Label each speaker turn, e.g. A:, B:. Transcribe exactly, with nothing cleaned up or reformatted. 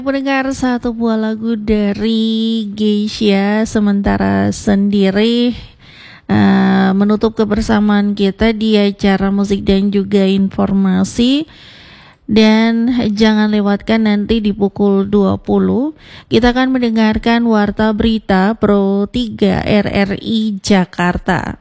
A: Mendengar satu buah lagu dari Geisha sementara sendiri uh, menutup kebersamaan kita di acara musik dan juga informasi. Dan jangan lewatkan nanti di pukul dua puluh kita akan mendengarkan Warta Berita Pro tiga R R I Jakarta.